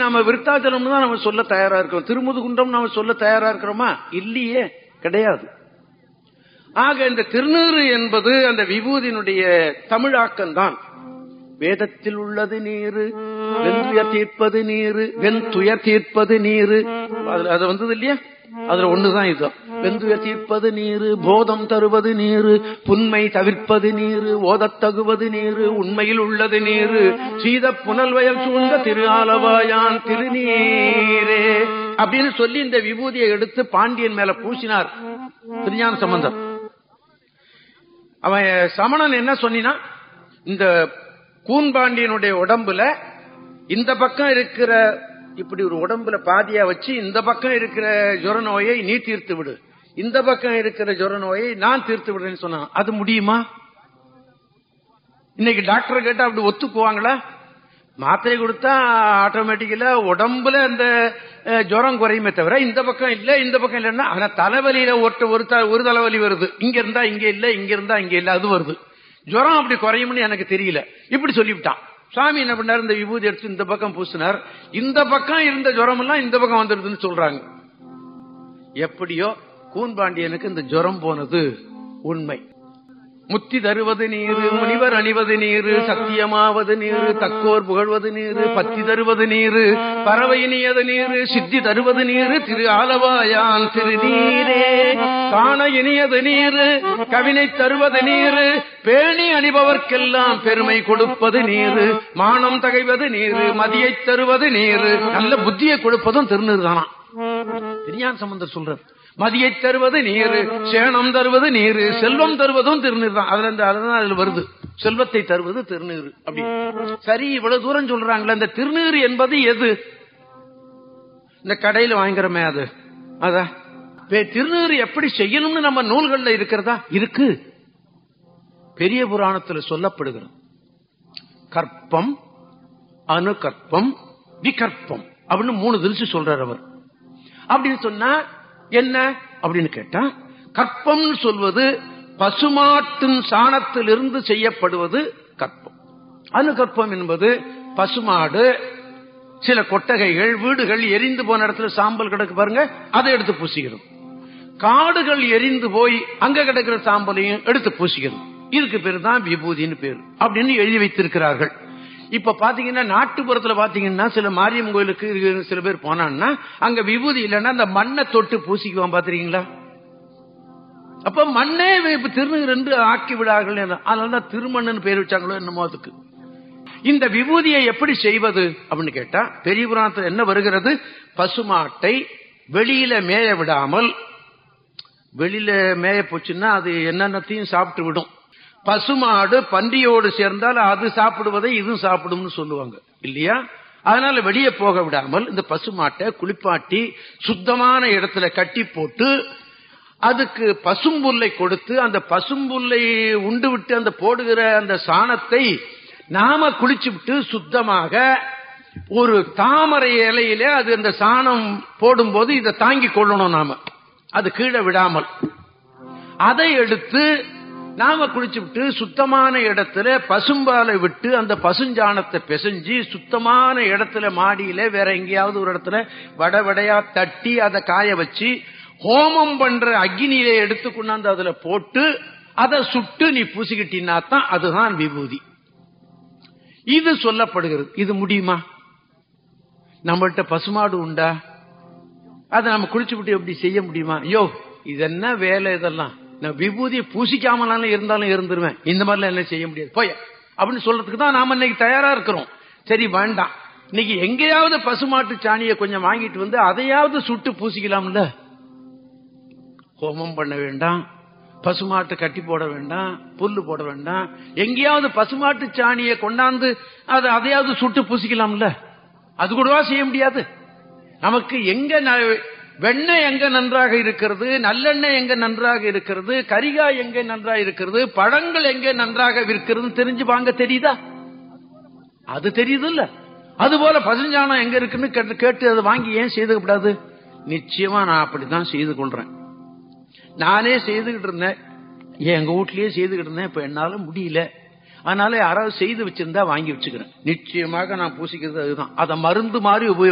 நாம விருத்தாச்சலம் தான் நம்ம சொல்ல தயாரா இருக்கிறோம். திருமுதுகுன்றம் நாம சொல்ல தயாரா இருக்கிறோமா? இல்லையே, கிடையாது. ஆக இந்த திருநீறு என்பது அந்த விபூதியினுடைய தமிழாக்கம் தான். வேதத்தில் உள்ளது நீரு, வெந்துயர் தீர்ப்பது நீரு, வெந்துயர் தீர்ப்பது நீரு, அது வந்தது இல்லையா? அதுல ஒண்ணுதான் இது. வெந்துயர் தீர்ப்பது நீரு, போதம் தருவது நீரு, புன்மை தவிர்ப்பது நீரு, ஓதத்தகுவது நீரு, உண்மையில் உள்ளது நீரு, சீத புனல்வயல் சூழ்ந்த திரு ஆலவாயான் திருநீரே அப்படின்னு சொல்லி இந்த விபூதியை எடுத்து பாண்டியன் மேல பூசினார் திருஞான சம்பந்தர். அவன் சமணன் என்ன சொன்னா, இந்த கூன்பாண்டியனுடைய உடம்புல இந்த பக்கம் இருக்கிற இப்படி ஒரு உடம்புல பாதியா வச்சு இந்த பக்கம் இருக்கிற ஜுர நோயை நீ தீர்த்து விடு, இந்த பக்கம் இருக்கிற ஜுர நோயை நான் தீர்த்து விடுறேன்னு சொன்னான். அது முடியுமா? இன்னைக்கு டாக்டர் கேட்டா அப்படி ஒத்துக்குவாங்களா? மாத்திரை கொடுத்தா ஆட்டோமேட்டிக்கலா உடம்புல அந்த ஜுரம் குறையுமே தவிர இந்த பக்கம் இல்ல இந்த பக்கம் இல்லைன்னா, ஆனா தலைவலியில ஒரு தலைவலி வருது, இங்க இருந்தா இங்க இல்ல, இங்க இருந்தா இங்க இல்ல, அது வருது. ஜுரம் அப்படி குறையும்னு எனக்கு தெரியல, இப்படி சொல்லிவிட்டான். சுவாமி என்ன பண்ணார், இந்த விபூதி எடுத்து இந்த பக்கம் பூசினார். இந்த பக்கம் இருந்த ஜுரம் எல்லாம் இந்த பக்கம் வந்துருதுன்னு சொல்றாங்க. எப்படியோ கூன்பாண்டியனுக்கு இந்த ஜுரம் போனது உண்மை. முத்தி தருவது நீரு, முனிவர் அணிவது நீரு, சத்தியமாவது நீரு, தக்கோர் புகழ்வது நீரு, பத்தி தருவது நீரு, பறவை இனியது நீரு, சித்தி தருவது நீரு, திரு ஆலவாயான் திருநீரே காண இனியது நீரு, கவினை தருவது நீரு, பேணி அணிபவர்க்கெல்லாம் பெருமை கொடுப்பது நீரு, மானம் தகைவது நீரு, மதியை தருவது நீரு, நல்ல புத்தியை கொடுப்பதும் திருநீர் தானா. திருஞான சம்பந்தர் சொல்றார். மதியை தருவது நீரு, சேனம் தருவது நீரு, செல்வம் தருவதும் திருநீர் தான். அதுல வருது, செல்வத்தை தருவது திருநீர். அப்படி சரி, இவ்வளவு தூரம் சொல்றாங்களே, இந்த திருநீர் என்பது எது? இந்த கடையில வாங்குறமே அது அதான். திருநீர் எப்படி செய்யணும்னு நம்ம நூல்கள்ல இருக்கிறதா? இருக்கு. பெரிய புராணத்தில் சொல்லப்படுகிறது. கற்பம், அணுகற்பம், விகற்பம் அப்படின்னு 3 திருச்சி சொல்றார் அவர். அப்படின்னு சொன்னா என்ன அப்படின்னு கேட்டா, கற்பம் சொல்வது பசுமாட்டின் சாணத்திலிருந்து செய்யப்படுவது கற்பம். அணுகற்பம் என்பது பசுமாடு, சில கொட்டகைகள், வீடுகள் எரிந்து போன இடத்துல சாம்பல் கிடக்கு பாருங்க, அதை எடுத்து பூசிக்கிறோம். காடுகள் எரிந்து போய் அங்க கிடக்கிற சாம்பலையும் எடுத்து பூசிக்கிறோம். இதுக்கு பேரு தான் விபூதின்னு பேரு அப்படின்னு எழுதி வைத்திருக்கிறார்கள். இப்ப பாத்தீங்கன்னா நாட்டுப்புறத்துல பாத்தீங்கன்னா சில மாரியம்மன் கோயிலுக்கு சில பேர் போனான்னா அங்க விபூதி இல்லைன்னா அந்த மண்ணை தொட்டு பூசிக்குவான். பாத்துறீங்களா? அப்ப மண்ணே திருநீர் என்று ஆக்கி விடார்கள். அதனாலதான் திருமண்ணு பேர் வச்சாங்களோ என்னமோ அதுக்கு. இந்த விபூதியை எப்படி செய்வது அப்படின்னு கேட்டா, பெரிய புராணத்தில் என்ன வருகிறது, பசுமாட்டை வெளியில மேய விடாமல், வெளியில மேய போச்சுன்னா அது என்னென்னத்தையும் சாப்பிட்டு விடும். பசுமாடு பன்றியோடு சேர்ந்தால் அது சாப்பிடுவதை இதுவும் சாப்பிடும்னு சொல்லுவாங்க இல்லையா? அதனால வெளியே போக விடாமல் இந்த பசுமாட்டை குளிப்பாட்டி சுத்தமான இடத்துல கட்டி போட்டு அதுக்கு பசும்புல்லை கொடுத்து, அந்த பசும்புல்லை உண்டு விட்டு அந்த போடுகிற அந்த சாணத்தை நாம குளிச்சு விட்டு சுத்தமாக ஒரு தாமரை இலையிலே அது அந்த சாணம் போடும்போது இதை தாங்கி கொள்ளணும் நாம, அது கீழே விடாமல். அதை எடுத்து நாம குளிச்சு விட்டு சுத்தமான இடத்துல பசும்பாலை விட்டு அந்த பசுஞ்சாணத்தை பிசைஞ்சு சுத்தமான இடத்துல மாடியில வேற எங்கேயாவது ஒரு இடத்துல வடையா தட்டி அதை காய வச்சு ஹோமம் பண்ற அக்னியில எடுத்து கொண்டாந்து அதுல போட்டு அதை சுட்டு நீ பூசிக்கிட்டீன்னா தான் அதுதான் விபூதி. இது சொல்லப்படுகிறது. இது முடியுமா? நம்மள்கிட்ட பசுமாடு உண்டா? அதை நம்ம குளிச்சு விட்டு எப்படி செய்ய முடியுமா? ஐயோ இது என்ன வேலை இதெல்லாம், நான் விபூதியை பூசிக்காமலாம் இருந்தாலும் இருந்துருவேன், இந்த மாதிரிலாம் என்ன செய்ய முடியாது போய் அப்படின்னு சொல்றதுக்கு தான் நாம இன்னைக்கு தயாரா இருக்கிறோம். சரி வேண்டாம், இன்னைக்கு எங்கேயாவது பசுமாட்டு சாணியை கொஞ்சம் வாங்கிட்டு வந்து அதையாவது சுட்டு பூசிக்கலாம்ல. ஹோமம் பண்ண வேண்டாம், பசுமாட்டு கட்டி போட வேண்டாம், புல்லு போட வேண்டாம், எங்கேயாவது பசுமாட்டு சாணியை கொண்டாந்து அதையாவது சுட்டு பூசிக்கலாம்ல. அது கூடவா செய்ய முடியாது? நமக்கு எங்க வெண்ணெய் எங்க நன்றாக இருக்கிறது, நல்லெண்ணெய் எங்க நன்றாக இருக்கிறது, கரிகாய் எங்க நன்றாக இருக்கிறது, பழங்கள் எங்க நன்றாக இருக்கிறது தெரிஞ்சு வாங்க தெரியுதா? அது தெரியுது இல்ல. அதுபோல பசுஞ்சாணம் எங்க இருக்குன்னு கேட்டு அதை வாங்கி ஏன் செய்துக்கூடாது? நிச்சயமா நான் அப்படித்தான் செய்து கொள்றேன். நானே செய்துகிட்டு இருந்தேன், எங்க வீட்லயே செய்துகிட்டு இருந்தேன். இப்ப என்னால முடியல, அதனால யாராவது செய்து வச்சிருந்தா வாங்கி வச்சுக்கிறேன். நிச்சயமாக நான் பூசிக்கிறது அதுதான். அதை மருந்து மாதிரி